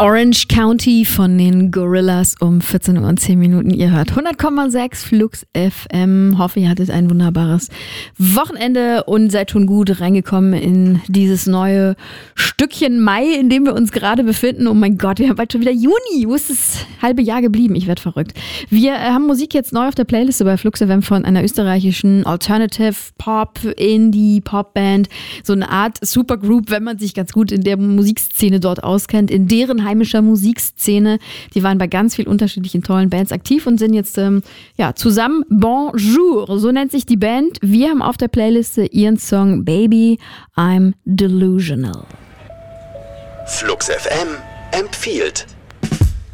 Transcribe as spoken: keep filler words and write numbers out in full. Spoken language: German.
Orange County von den Gorillaz um vierzehn Uhr und zehn Minuten. Ihr hört hundert Komma sechs Flux F M. Hoffe, ihr hattet ein wunderbares Wochenende und seid schon gut reingekommen in dieses neue Stückchen Mai, in dem wir uns gerade befinden. Oh mein Gott, wir haben bald schon wieder Juni. Wo ist das halbe Jahr geblieben? Ich werde verrückt. Wir haben Musik jetzt neu auf der Playliste bei Flux F M von einer österreichischen Alternative Pop, Indie Pop Band. So eine Art Supergroup, wenn man sich ganz gut in der Musikszene dort auskennt, in deren heimischer Musikszene. Die waren bei ganz vielen unterschiedlichen tollen Bands aktiv und sind jetzt ähm, ja, zusammen. Bonjour, so nennt sich die Band. Wir haben auf der Playliste ihren Song Baby, I'm Delusional. Flux F M empfiehlt.